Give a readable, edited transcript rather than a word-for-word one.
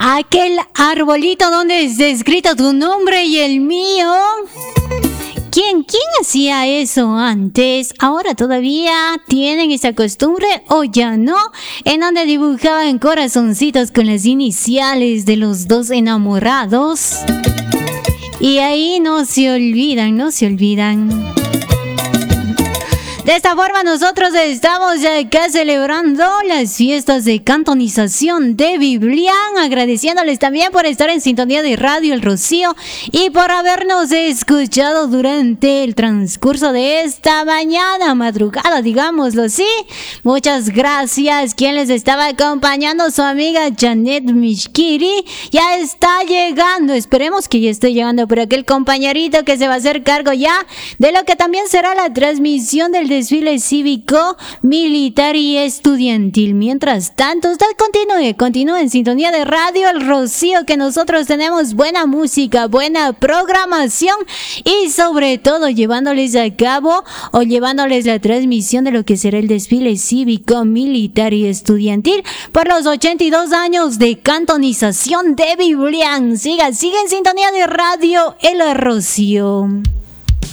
aquel arbolito donde está escrito tu nombre y el mío. ¿Quién hacía eso antes? ¿Ahora todavía tienen esa costumbre o ya no? En donde dibujaban corazoncitos con las iniciales de los dos enamorados. Y ahí no se olvidan. De esta forma nosotros estamos acá celebrando las fiestas de cantonización de Biblián, agradeciéndoles también por estar en sintonía de Radio El Rocío y por habernos escuchado durante el transcurso de esta mañana, madrugada, digámoslo así. Muchas gracias. Quien les estaba acompañando, su amiga Janet Mishkiri, ya está llegando. Esperemos que ya esté llegando por aquel compañerito que se va a hacer cargo ya de lo que también será la transmisión del desfile cívico, militar y estudiantil. Mientras tanto, usted continúe en sintonía de Radio El Rocío, que nosotros tenemos buena música, buena programación y sobre todo llevándoles a cabo o llevándoles la transmisión de lo que será el desfile cívico, militar y estudiantil por los 82 años de cantonización de Biblián. Siga en sintonía de Radio El Rocío.